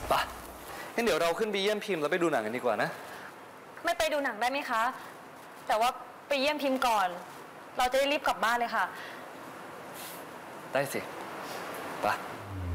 ป่ะงั้นเดี๋ยวเราขึ้นไปเยี่ยมพิมพ์แล้วไปดูหนังกันดีกว่านะไม่ไปดูหนังได้ไหมคะแต่ว่าไปเยี่ยมพิมพ์ก่อนเราจะได้รีบกลับบ้านเลยค่ะได้สิป่ะ